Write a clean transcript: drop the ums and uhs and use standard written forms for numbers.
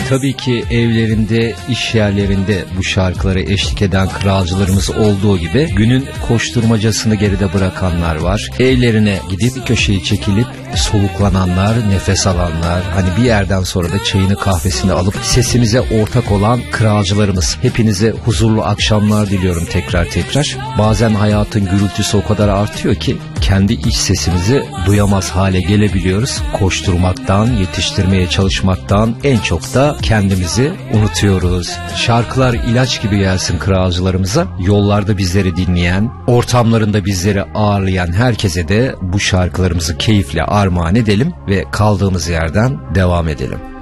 Tabii ki evlerinde, iş yerlerinde bu şarkılara eşlik eden kralcılarımız olduğu gibi günün koşturmacasını geride bırakanlar var. Evlerine gidip köşeyi çekilip soluklananlar, nefes alanlar, hani bir yerden sonra da çayını kahvesini alıp sesimize ortak olan kralcılarımız. Hepinize huzurlu akşamlar diliyorum tekrar. Bazen hayatın gürültüsü o kadar artıyor ki kendi iç sesimizi duyamaz hale gelebiliyoruz. Koşturmaktan, yetiştirmeye çalışmaktan en çok da kendimizi unutuyoruz. Şarkılar ilaç gibi gelsin kralcılarımıza. Yollarda bizleri dinleyen, ortamlarında bizleri ağırlayan herkese de bu şarkılarımızı keyifle armağan edelim ve kaldığımız yerden devam edelim.